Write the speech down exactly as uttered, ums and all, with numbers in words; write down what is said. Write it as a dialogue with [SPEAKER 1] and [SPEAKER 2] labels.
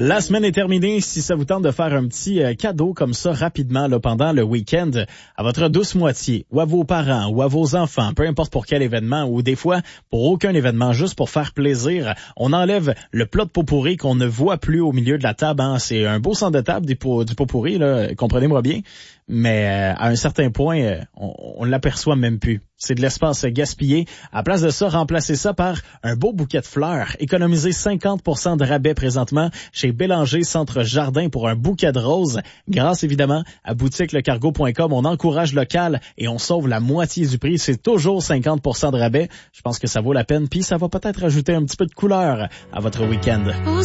[SPEAKER 1] La semaine est terminée. Si ça vous tente de faire un petit euh, cadeau comme ça rapidement là, pendant le week-end à votre douce moitié ou à vos parents ou à vos enfants, peu importe pour quel événement ou des fois pour aucun événement, juste pour faire plaisir, on enlève le plat de pot-pourri qu'on ne voit plus au milieu de la table. Hein. C'est un beau centre de table du, pot, du pot-pourri, là, comprenez-moi bien. Mais euh, à un certain point, euh, on, on l'aperçoit même plus. C'est de l'espace gaspillé. À place de ça, remplacez ça par un beau bouquet de fleurs. Économisez cinquante pour cent de rabais présentement chez Bélanger Centre Jardin pour un bouquet de roses. Grâce évidemment à boutique le cargo point com, on encourage local et on sauve la moitié du prix. C'est toujours cinquante pour cent de rabais. Je pense que ça vaut la peine. Puis ça va peut-être ajouter un petit peu de couleur à votre week-end.